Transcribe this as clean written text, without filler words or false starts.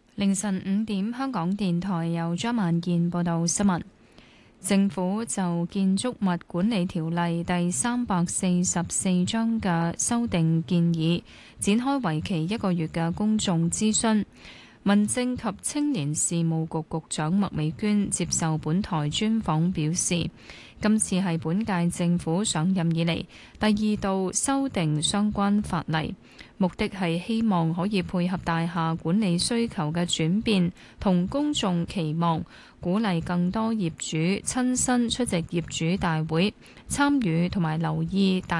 凌晨5點，香港電台由張萬健報道新聞。政府就建築物管理條例第344章嘅修訂建議，展開為期1個月嘅公眾諮詢。民政及青年事務局局長麥美娟接受本台專訪表示，今次係本屆政府上任以嚟第2度修訂相關法例，目的係希望可以配合大廈管理需求嘅轉變同公眾期望，鼓勵更多業主親身出席業主大會，參與同埋留意大